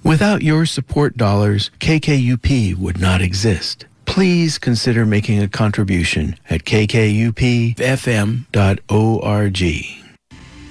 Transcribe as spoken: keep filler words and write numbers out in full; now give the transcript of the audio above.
Without your support dollars, K K U P would not exist. Please consider making a contribution at k k u p f m dot org.